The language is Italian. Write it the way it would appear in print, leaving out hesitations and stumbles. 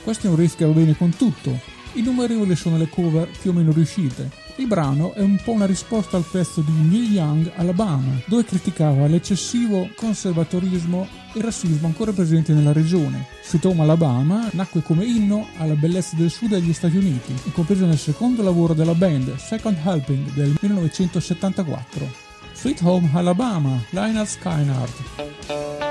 Questo è un riff che va bene con tutto. Innumerevoli sono le cover più o meno riuscite. Il brano è un po' una risposta al pezzo di Neil Young, Alabama, dove criticava l'eccessivo conservatorismo e razzismo ancora presenti nella regione. Sweet Home Alabama nacque come inno alla bellezza del sud degli Stati Uniti e compreso nel secondo lavoro della band, Second Helping, del 1974. Sweet Home Alabama, Lynyrd Skynyrd.